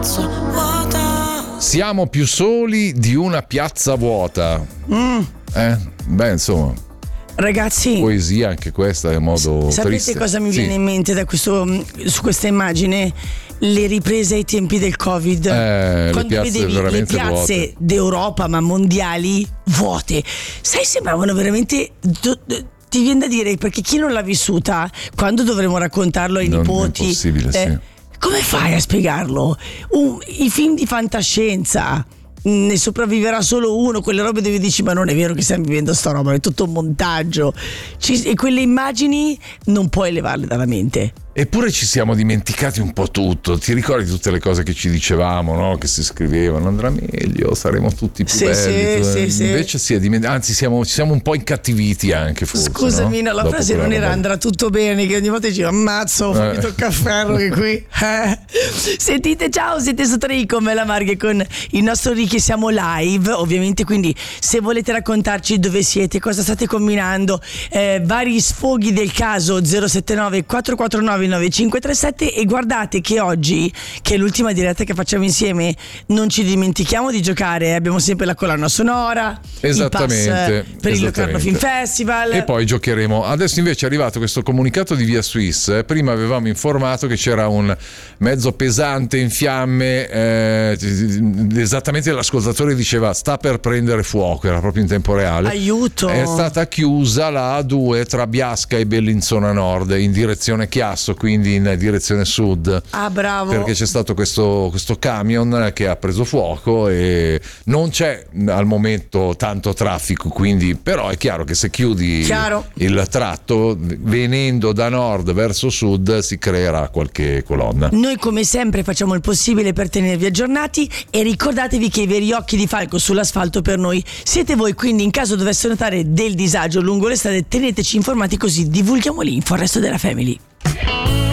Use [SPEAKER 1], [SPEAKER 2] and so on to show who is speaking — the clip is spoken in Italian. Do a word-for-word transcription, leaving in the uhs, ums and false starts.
[SPEAKER 1] piazza vuota.
[SPEAKER 2] Siamo più soli di una piazza vuota.
[SPEAKER 3] Mm.
[SPEAKER 2] Eh? Beh, insomma.
[SPEAKER 3] Ragazzi,
[SPEAKER 2] Poesia anche questa, in modo
[SPEAKER 3] sapete
[SPEAKER 2] triste.
[SPEAKER 3] cosa mi
[SPEAKER 2] Sì.
[SPEAKER 3] viene in mente da questo, su questa immagine? Le riprese ai tempi del Covid,
[SPEAKER 2] Eh, le
[SPEAKER 3] quando
[SPEAKER 2] piazze
[SPEAKER 3] vedevi le
[SPEAKER 2] veramente
[SPEAKER 3] piazze
[SPEAKER 2] vuote.
[SPEAKER 3] d'Europa ma mondiali vuote. Sai, sembravano veramente do- do- ti viene da dire, perché chi non l'ha vissuta, quando dovremo raccontarlo ai
[SPEAKER 2] Non è
[SPEAKER 3] nipoti,
[SPEAKER 2] possibile, sì.
[SPEAKER 3] come fai a spiegarlo? Un- I film di fantascienza, ne sopravviverà solo uno, quelle robe dove dici ma non è vero che stiamo vivendo sta roba, è tutto un montaggio. Ci- e quelle immagini non puoi levarle dalla mente.
[SPEAKER 2] Eppure ci siamo dimenticati un po' tutto. Ti ricordi tutte le cose che ci dicevamo, no? Che si scrivevano, andrà meglio, saremo tutti più
[SPEAKER 3] Sì,
[SPEAKER 2] belli.
[SPEAKER 3] sì, sì, sì.
[SPEAKER 2] Invece si è diment- anzi siamo, ci siamo un po' incattiviti anche, forse.
[SPEAKER 3] Scusami,
[SPEAKER 2] no?
[SPEAKER 3] no, la
[SPEAKER 2] Dopo
[SPEAKER 3] frase
[SPEAKER 2] quella
[SPEAKER 3] non era
[SPEAKER 2] roba.
[SPEAKER 3] andrà tutto bene, che ogni volta dici ammazzo,
[SPEAKER 2] Eh.
[SPEAKER 3] mi tocca ferro che qui. Eh. Sentite, ciao, siete su Tre con me la Marghe, con il nostro Ricky, siamo live ovviamente, quindi se volete raccontarci dove siete, cosa state combinando, eh, vari sfoghi del caso, zero sette nove quattro quattro nove nove cinque tre sette. E guardate che oggi, che è l'ultima diretta che facciamo insieme, non ci dimentichiamo di giocare, abbiamo sempre la colonna sonora,
[SPEAKER 2] Esattamente,
[SPEAKER 3] il pass per il
[SPEAKER 2] esattamente.
[SPEAKER 3] Locarno Film Festival.
[SPEAKER 2] E poi giocheremo. Adesso invece è arrivato questo comunicato di Via Swiss. eh. Prima avevamo informato che c'era un mezzo pesante in fiamme, eh, esattamente l'ascoltatore diceva sta per prendere fuoco, era proprio in tempo reale.
[SPEAKER 3] Aiuto!
[SPEAKER 2] È stata chiusa la A due tra Biasca e Bellinzona Nord in direzione Chiasso, quindi in direzione sud.
[SPEAKER 3] Ah, bravo!
[SPEAKER 2] Perché c'è stato questo, questo camion che ha preso fuoco e non c'è al momento tanto traffico, quindi però è chiaro che se chiudi
[SPEAKER 3] Chiaro.
[SPEAKER 2] il tratto venendo da nord verso sud si creerà qualche colonna.
[SPEAKER 3] Noi come sempre facciamo il possibile per tenervi aggiornati e ricordatevi che i veri occhi di falco sull'asfalto per noi siete voi, quindi in caso dovesse notare del disagio lungo le strade teneteci informati, così divulghiamo l'info al resto della family.